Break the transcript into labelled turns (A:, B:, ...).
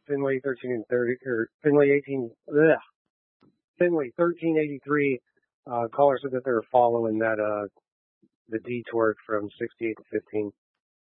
A: Fenway 1330 or Fenway 1383. Caller said that they were following that the detour from 68 to 15.